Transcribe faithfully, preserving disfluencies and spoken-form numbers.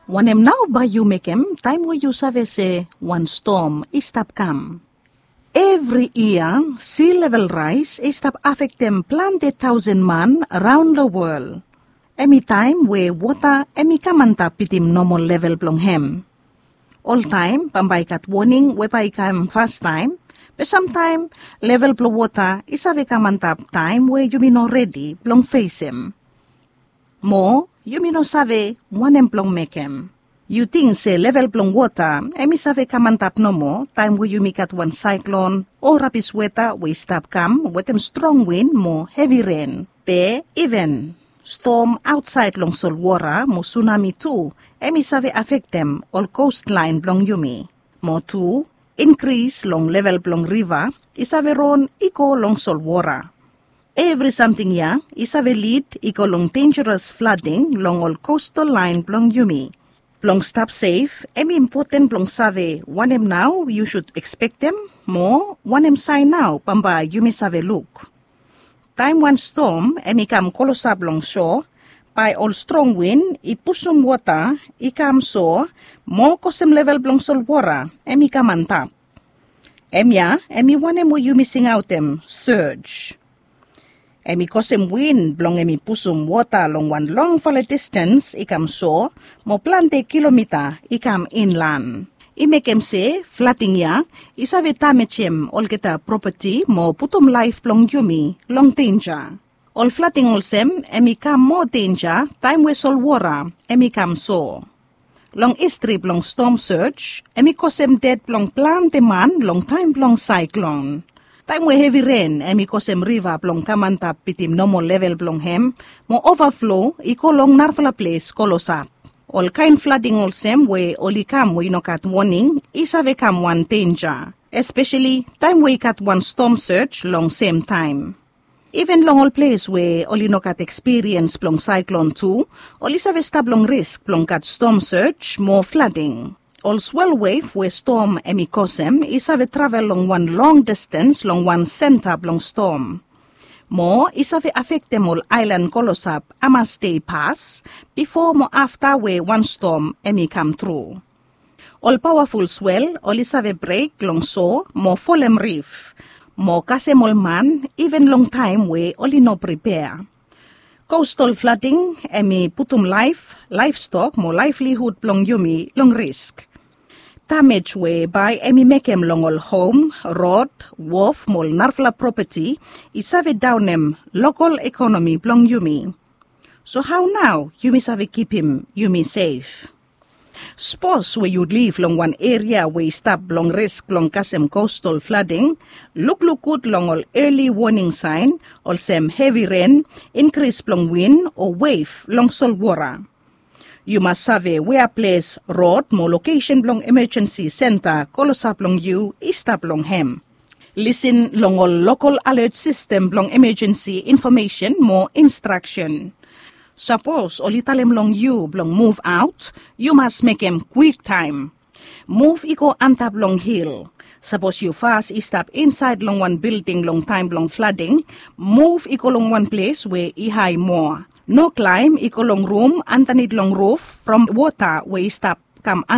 Wanem now ba you make em time where you save say one storm is stop come. Every year, sea level rise is stop affect them planted thousand man around the world. Any time where water emi kamanta pitim normal level plong hem. All time, pambay kat warning we pa ikam fast time, but sometime level plong water is ave kamanta time where you mean already plong face him. More, you mean no save one emplong make him. You think say level plong water, emi save kamantap no more, time where you make at one cyclone, or rapid weather we stop come with them strong wind, more heavy rain. Be even storm outside long salt water, mo tsunami too, emi save affect them all coastline plong yumi. More too, increase long level plong river, is ave ron iko long salt water. Every something ya, is ave lead iko long dangerous flooding long all coastal line plong yumi. Plong stop safe, emi important plong save, one em now, you should expect them, more, one em sign now, pamba you may save look. Time one storm, emi kam kolosab long shore, by all strong wind, i pusum water, i kam so, more kosem level plong sol water, emi kam on top. Emya, emi one em wo you missing out them, surge. Emi kosem wind blong emi pusum water long one long for a distance ikam so mo plante kilometer ikam inland. I make em say flooding ya isave tamechem ol kita property mo putum life plong yumi long danger. All flooding olsem emi kam more danger time we sol water emi kam so. Long history plong storm surge emi kosem dead plong plante man long time plong cyclone. Time we heavy rain, emi kosem river plong kamanta pitim normal level plong hem, mo overflow, iko long narfala place kolosap. All kind flooding olsem we oli kam we no kat warning, isave kam one danger. Especially time we kat one storm surge long same time. Even long all place we oli no kat experience plong cyclone too, oli save stab long risk plong kat storm surge, more flooding. All swell wave where storm emi kosem is have travel long one long distance long one center long storm. More is have affect them all island kolosap ama stay pass before more after where one storm emi come through. All powerful swell all is have break long so more folem reef. More kasem all man even long time where only no prepare. Coastal flooding emi putum life, livestock more livelihood plong yumi long risk. Damage whereby emi make em long all home, road, wharf, mol narfla property, is have down em local economy plong yumi. So how now yumi save keep him yumi safe? Suppose where you live long one area where stop long risk long kasem coastal flooding, look look good long all early warning sign, all sem heavy rain, increase long wind or wave long salt water. You must have a where place road mo location long emergency center kolosap long you istap long hem. Listen long all local alert system long emergency information more instruction. Suppose olitalem long you long move out, you must make em quick time. Move iko antap long hill. Suppose you fast istap inside long one building long time long flooding, move iko long one place where i high more. No climb iko long room underneath long roof from water where stop come